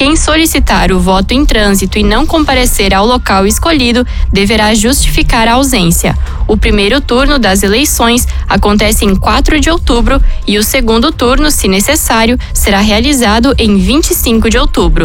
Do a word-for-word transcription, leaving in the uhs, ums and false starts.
Quem solicitar o voto em trânsito e não comparecer ao local escolhido deverá justificar a ausência. O primeiro turno das eleições acontece em quatro de outubro e o segundo turno, se necessário, será realizado em vinte e cinco de outubro.